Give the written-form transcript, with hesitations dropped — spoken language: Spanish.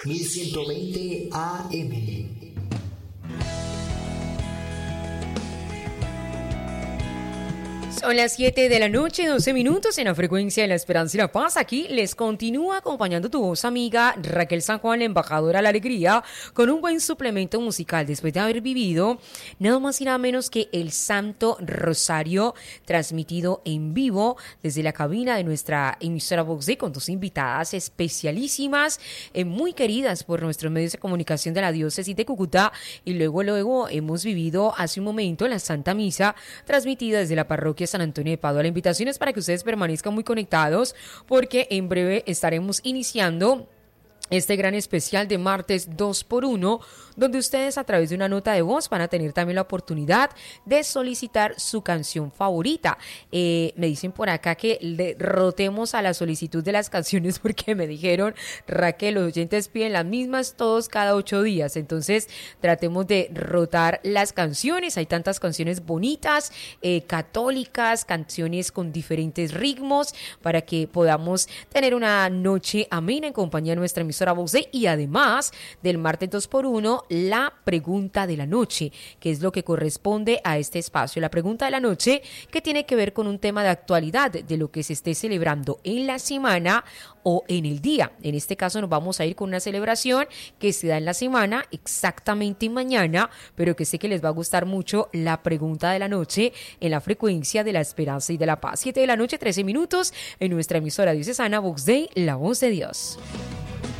1120 AM. Son las 7 de la noche, 12 minutos en la frecuencia de la Esperanza y la Paz. Aquí les continúa acompañando tu voz amiga Raquel San Juan, la embajadora de la alegría, con un buen suplemento musical después de haber vivido nada más y nada menos que el Santo Rosario, transmitido en vivo desde la cabina de nuestra emisora Vox Day, con dos invitadas especialísimas, muy queridas por nuestros medios de comunicación de la diócesis de Cúcuta. Y luego hemos vivido hace un momento la Santa Misa, transmitida desde la parroquia San Antonio de Padua. La invitación es para que ustedes permanezcan muy conectados, porque en breve estaremos iniciando este gran especial de martes 2x1, donde ustedes a través de una nota de voz van a tener también la oportunidad de solicitar su canción favorita. Me dicen por acá que rotemos a la solicitud de las canciones, porque me dijeron, Raquel, los oyentes piden las mismas todos cada 8 días. Entonces tratemos de rotar las canciones. Hay tantas canciones bonitas, católicas, canciones con diferentes ritmos, para que podamos tener una noche amena en compañía de nuestra emisora Vox Day. Y además del martes 2x1, la pregunta de la noche, que es lo que corresponde a este espacio. La pregunta de la noche, que tiene que ver con un tema de actualidad de lo que se esté celebrando en la semana o en el día. En este caso nos vamos a ir con una celebración que se da en la semana, exactamente mañana, pero que sé que les va a gustar mucho la pregunta de la noche en la frecuencia de la Esperanza y de la Paz. 7 de la noche, 13 minutos, en nuestra emisora diocesana Vox Day, la voz de Dios.